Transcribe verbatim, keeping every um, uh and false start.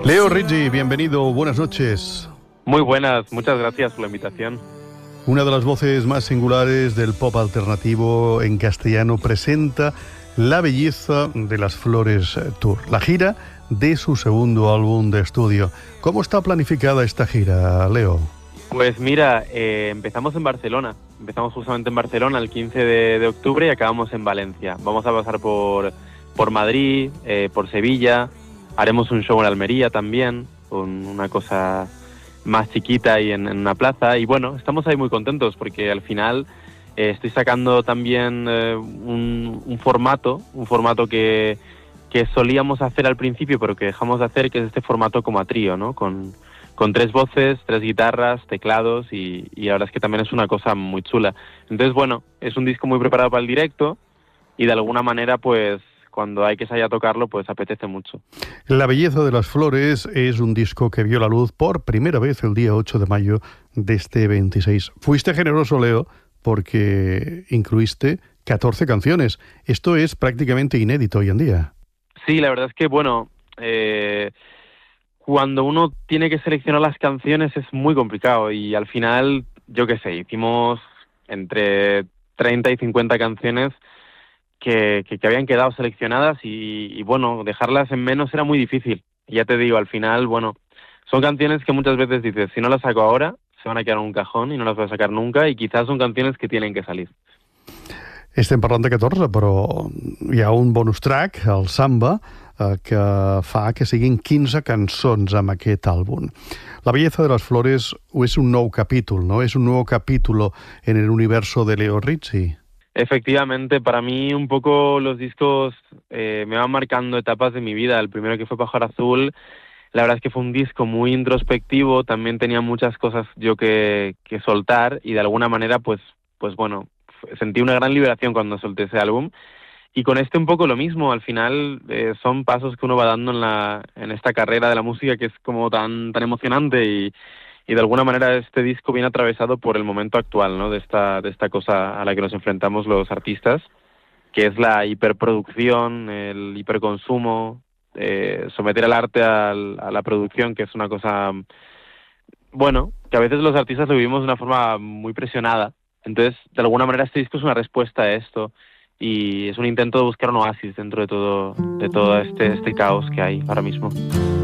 Leo Riggi, bienvenido, buenas noches. Muy buenas, muchas gracias por la invitación. Una de las voces más singulares del pop alternativo en castellano presenta La belleza de las flores Tour, la gira de su segundo álbum de estudio. ¿Cómo está planificada esta gira, Leo? Pues mira, eh, empezamos en Barcelona, empezamos justamente en Barcelona el quince de, de octubre y acabamos en Valencia. Vamos a pasar por, por Madrid, eh, por Sevilla, haremos un show en Almería también, con una cosa más chiquita y en, en una plaza. Y bueno, estamos ahí muy contentos porque al final eh, estoy sacando también eh, un, un formato, un formato que, que solíamos hacer al principio pero que dejamos de hacer, que es este formato como a trío, ¿no? Con, con tres voces, tres guitarras, teclados y, y la verdad es que también es una cosa muy chula. Entonces bueno, es un disco muy preparado para el directo y de alguna manera pues cuando hay que salir a tocarlo, pues apetece mucho. La belleza de las flores es un disco que vio la luz por primera vez el día ocho de mayo de este veintiséis. Fuiste generoso, Leo, porque incluiste catorce canciones. Esto es prácticamente inédito hoy en día. Sí, la verdad es que, bueno, eh, cuando uno tiene que seleccionar las canciones es muy complicado y al final, yo qué sé, hicimos entre treinta y cincuenta canciones Que, que, que habían quedado seleccionadas y, y bueno, dejarlas en menos era muy difícil. Y ya te digo, al final, bueno, son canciones que muchas veces dices, si no las saco ahora, se van a quedar en un cajón y no las voy a sacar nunca, y quizás son canciones que tienen que salir. Estem parlant de catorze, però hi ha un bonus track, el Samba, eh, que fa que siguin quinze cançons amb aquest àlbum. La belleza de las flores és un nou capítol, ¿no? És un nuevo capítulo en el universo de Leo Riggi. Efectivamente, para mí un poco los discos eh, me van marcando etapas de mi vida. El primero, que fue Pájaro Azul, la verdad es que fue un disco muy introspectivo, también tenía muchas cosas yo que, que soltar y de alguna manera pues, pues bueno, sentí una gran liberación cuando solté ese álbum. Y con este un poco lo mismo, al final eh, son pasos que uno va dando en, la, en esta carrera de la música que es como tan, tan emocionante y, y de alguna manera este disco viene atravesado por el momento actual, ¿no? De esta, de esta cosa a la que nos enfrentamos los artistas, que es la hiperproducción, el hiperconsumo, eh, someter el arte al, a la producción, que es una cosa, bueno, que a veces los artistas lo vivimos de una forma muy presionada. Entonces, de alguna manera este disco es una respuesta a esto y es un intento de buscar un oasis dentro de todo, de todo este, este caos que hay ahora mismo.